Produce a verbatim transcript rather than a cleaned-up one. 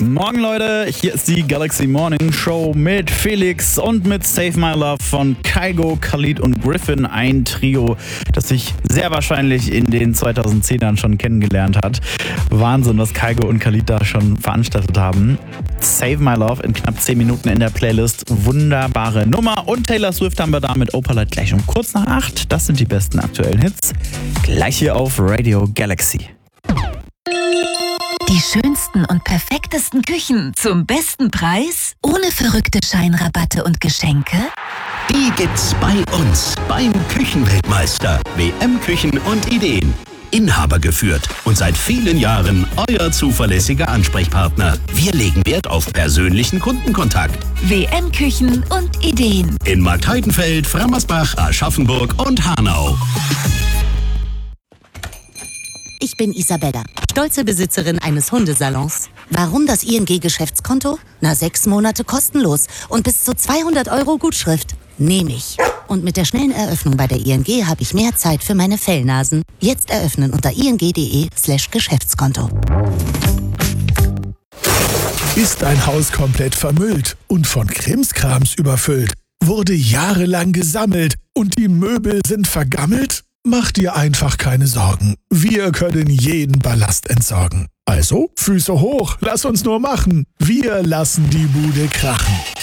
Morgen, Leute, hier ist die Galaxy Morning Show mit Felix und mit Save My Love von Kygo, Khalid und Griffin. Ein Trio, das sich sehr wahrscheinlich in den zweitausendzehnern schon kennengelernt hat. Wahnsinn, was Kygo und Khalid da schon veranstaltet haben. Save My Love in knapp zehn Minuten in der Playlist. Wunderbare Nummer. Und Taylor Swift haben wir da mit Opalite gleich um kurz nach acht. Das sind die besten aktuellen Hits. Gleich hier auf Radio Galaxy. Die schönsten und perfektesten Küchen zum besten Preis? Ohne verrückte Scheinrabatte und Geschenke? Die gibt's bei uns, beim Küchenweltmeister. W M Küchen und Ideen. Inhaber geführt und seit vielen Jahren euer zuverlässiger Ansprechpartner. Wir legen Wert auf persönlichen Kundenkontakt. W M Küchen und Ideen. In Marktheidenfeld, Frammersbach, Aschaffenburg und Hanau. Ich bin Isabella, stolze Besitzerin eines Hundesalons. Warum das I N G-Geschäftskonto? Na, sechs Monate kostenlos und bis zu zweihundert Euro Gutschrift. Nehme ich. Und mit der schnellen Eröffnung bei der I N G habe ich mehr Zeit für meine Fellnasen. Jetzt eröffnen unter ing.de slash Geschäftskonto. Ist dein Haus komplett vermüllt und von Krimskrams überfüllt? Wurde jahrelang gesammelt und die Möbel sind vergammelt? Mach dir einfach keine Sorgen. Wir können jeden Ballast entsorgen. Also, Füße hoch, lass uns nur machen. Wir lassen die Bude krachen.